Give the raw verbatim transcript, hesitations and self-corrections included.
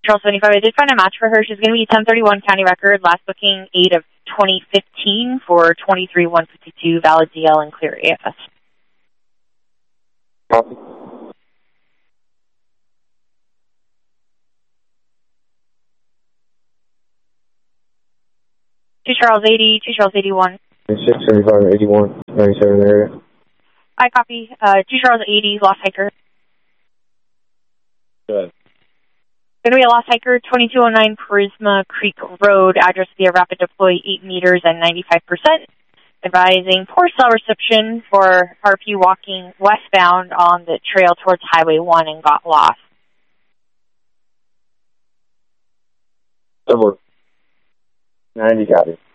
Charles seventy-five. I did find a match for her. She's going to be ten thirty-one county record, last booking eight of twenty fifteen for twenty-three one fifty-two, valid D L and clear A F S. Copy. two Charles eighty, two Charles eighty-one. six seventy-five, eighty-one, ninety-seven area. I copy. Uh, two Charles eighty, lost hiker. Good. Going to be a lost hiker, twenty-two oh nine Prisma Creek Road, address via rapid deploy eight meters and ninety-five percent. Advising poor cell reception for R P walking westbound on the trail towards Highway one and got lost. Over. ninety, got it.